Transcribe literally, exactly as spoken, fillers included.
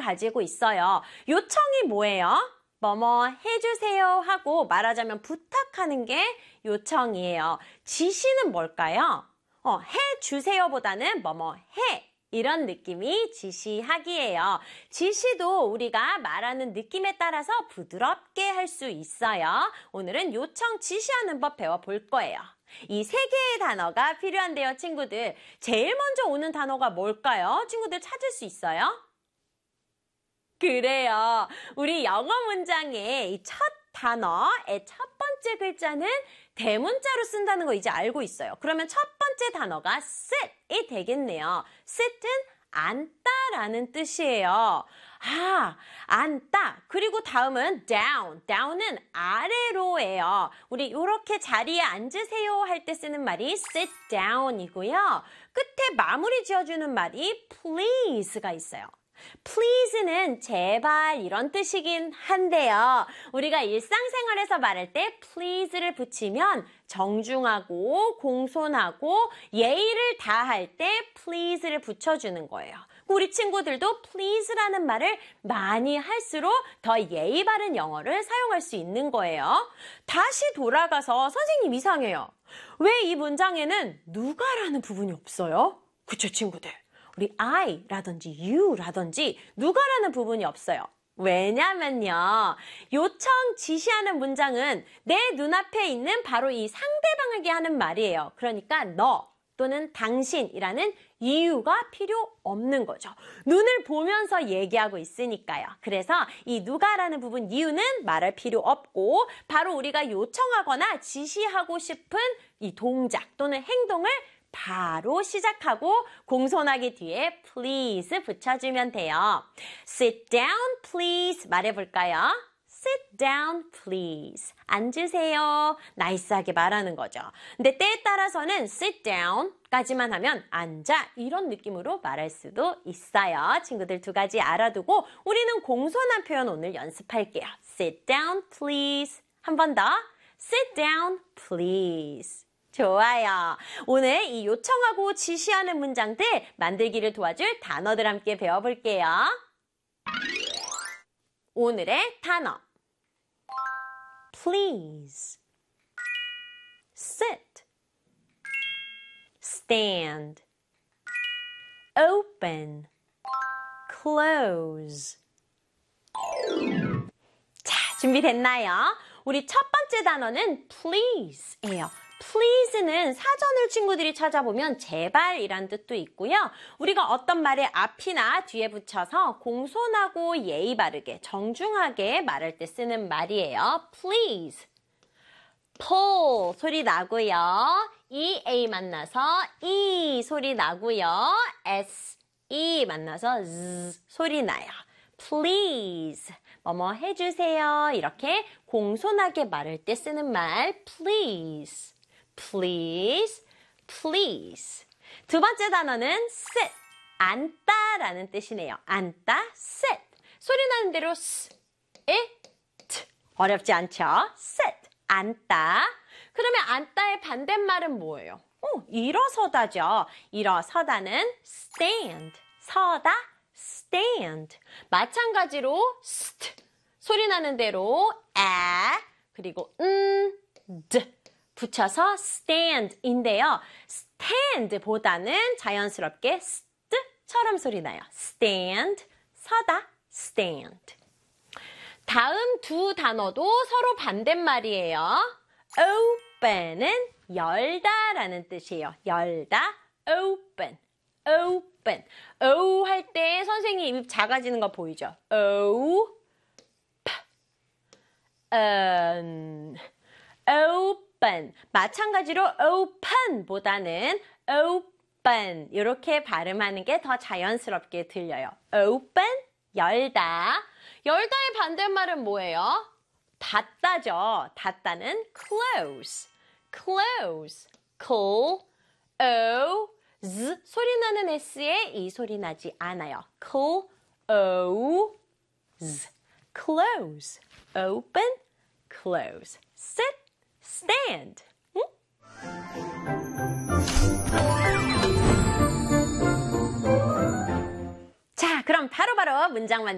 가지고 있어요. 요청이 뭐예요? 뭐뭐 해주세요 하고 말하자면 부탁하는 게 요청이에요. 지시는 뭘까요? 어, 해주세요보다는 뭐뭐 해. 이런 느낌이 지시하기예요. 지시도 우리가 말하는 느낌에 따라서 부드럽게 할 수 있어요. 오늘은 요청 지시하는 법 배워볼 거예요. 이 세 개의 단어가 필요한데요, 친구들. 제일 먼저 오는 단어가 뭘까요? 친구들 찾을 수 있어요? 그래요. 우리 영어 문장의 이 첫 단어의 첫 번째 글자는 대문자로 쓴다는 거 이제 알고 있어요. 그러면 첫 번째 단어가 sit이 되겠네요. sit은 앉다라는 뜻이에요. 아, 앉다. 그리고 다음은 down. down은 아래로예요. 우리 이렇게 자리에 앉으세요 할 때 쓰는 말이 sit down이고요. 끝에 마무리 지어주는 말이 please가 있어요. please는 제발 이런 뜻이긴 한데요. 우리가 일상생활에서 말할 때 please를 붙이면 정중하고 공손하고 예의를 다할 때 please를 붙여주는 거예요. 우리 친구들도 please라는 말을 많이 할수록 더 예의 바른 영어를 사용할 수 있는 거예요. 다시 돌아가서 선생님 이상해요. 왜 이 문장에는 누가라는 부분이 없어요? 그쵸, 친구들? 우리 I라든지 You라든지 누가라는 부분이 없어요. 왜냐면요. 요청 지시하는 문장은 내 눈앞에 있는 바로 이 상대방에게 하는 말이에요. 그러니까 너 또는 당신이라는 이유가 필요 없는 거죠. 눈을 보면서 얘기하고 있으니까요. 그래서 이 누가라는 부분 이유는 말할 필요 없고 바로 우리가 요청하거나 지시하고 싶은 이 동작 또는 행동을 바로 시작하고 공손하게 뒤에 please 붙여주면 돼요. Sit down, please 말해볼까요? Sit down, please. 앉으세요. 나이스하게 말하는 거죠. 근데 때에 따라서는 sit down까지만 하면 앉아 이런 느낌으로 말할 수도 있어요. 친구들 두 가지 알아두고 우리는 공손한 표현 오늘 연습할게요. Sit down, please. 한 번 더. Sit down, please. 좋아요. 오늘 이 요청하고 지시하는 문장들 만들기를 도와줄 단어들 함께 배워볼게요. 오늘의 단어. Please. Sit. Stand. Open. Close. 자, 준비됐나요? 우리 첫 번째 단어는 please예요. please는 사전을 친구들이 찾아보면 제발이란 뜻도 있고요. 우리가 어떤 말의 앞이나 뒤에 붙여서 공손하고 예의 바르게 정중하게 말할 때 쓰는 말이에요. please. pull 소리 나고요. ea 만나서 e 소리 나고요. se 만나서 z 소리 나요. please. 뭐뭐 해주세요. 이렇게 공손하게 말할 때 쓰는 말 please. please, please. 두 번째 단어는 sit, 앉다라는 뜻이네요. 앉다, sit. 소리 나는 대로 s, it. 어렵지 않죠? sit, 앉다. 그러면 앉다의 반대말은 뭐예요? 어, 일어서다죠. 일어서다는 stand, 서다, stand. 마찬가지로 st, 소리 나는 대로 아, 그리고 음, 드. 붙여서 stand인데요. stand보다는 자연스럽게 st처럼 소리 나요. stand, 서다, stand. 다음 두 단어도 서로 반대말이에요. open은 열다라는 뜻이에요. 열다, open, open. o 할 때 선생님 입 작아지는 거 보이죠? o, p, um, open. open. 마찬가지로 open보다는 open 이렇게 발음하는 게 더 자연스럽게 들려요. open, 열다. 열다의 반대말은 뭐예요? 닫다죠. 닫다는 close, close, close, o, z 소리 나는 s에 이 소리 나지 않아요. close, close, open, close, sit, stand. 응? 자, 그럼 바로바로 문장 만들기